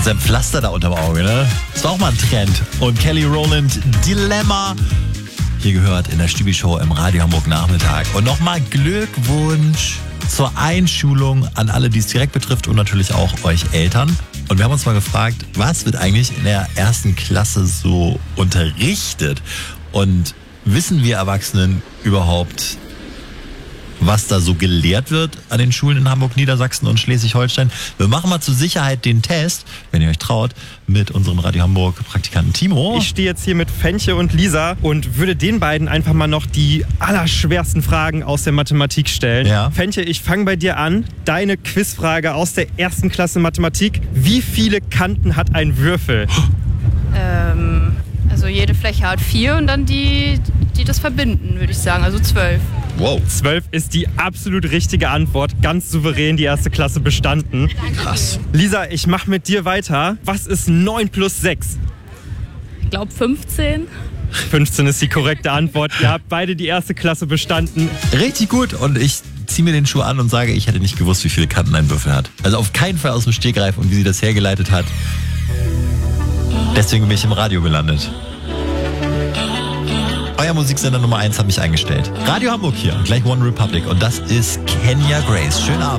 mit seinem Pflaster da unterm Auge, ne? Das war auch mal ein Trend. Und Kelly Rowland, Dilemma. Hier gehört in der Stübi-Show im Radio Hamburg Nachmittag. Und nochmal Glückwunsch zur Einschulung an alle, die es direkt betrifft und natürlich auch euch Eltern. Und wir haben uns mal gefragt, was wird eigentlich in der 1. Klasse so unterrichtet? Und wissen wir Erwachsenen überhaupt, was da so gelehrt wird an den Schulen in Hamburg, Niedersachsen und Schleswig-Holstein? Wir machen mal zur Sicherheit den Test, wenn ihr euch traut, mit unserem Radio Hamburg Praktikanten Timo. Ich stehe jetzt hier mit Fenche und Lisa und würde den beiden einfach mal noch die allerschwersten Fragen aus der Mathematik stellen. Ja. Fenche, ich fange bei dir an. Deine Quizfrage aus der 1. Klasse Mathematik. Wie viele Kanten hat ein Würfel? Also jede Fläche hat 4 und dann die das verbinden, würde ich sagen. Also 12. Wow. 12 ist die absolut richtige Antwort. Ganz souverän die 1. Klasse bestanden. Krass. Lisa, ich mache mit dir weiter. Was ist 9 plus 6? Ich glaube 15. 15 ist die korrekte Antwort. Ihr habt beide die 1. Klasse bestanden. Richtig gut. Und ich ziehe mir den Schuh an und sage, ich hätte nicht gewusst, wie viele Kanten ein Würfel hat. Also auf keinen Fall aus dem Stegreif und wie sie das hergeleitet hat. Deswegen bin ich im Radio gelandet. Euer Musiksender Nummer 1 hat mich eingestellt. Radio Hamburg hier und gleich One Republic. Und das ist Kenya Grace. Schönen Abend.